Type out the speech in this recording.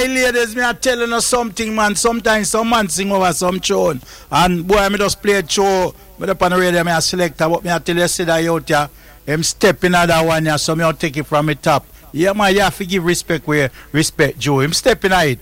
my ladies, me are telling you something, man. Sometimes some man sing over some tune. And boy, me just play a tune. But up on the radio, me a selector. But me a tell you, say that out here. Him step in that one here, so me will take it from the top. Yeah, man, you have to give respect where respect Joe. Him step in it.